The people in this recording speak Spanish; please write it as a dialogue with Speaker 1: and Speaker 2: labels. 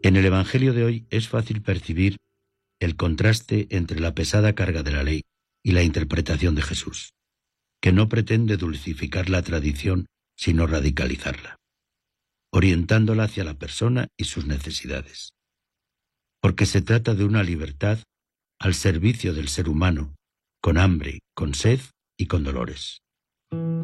Speaker 1: En el Evangelio de hoy es fácil percibir el contraste entre la pesada carga de la ley y la interpretación de Jesús, que no pretende dulcificar la tradición, sino radicalizarla, orientándola hacia la persona y sus necesidades. Porque se trata de una libertad al servicio del ser humano, con hambre, con sed y con dolores.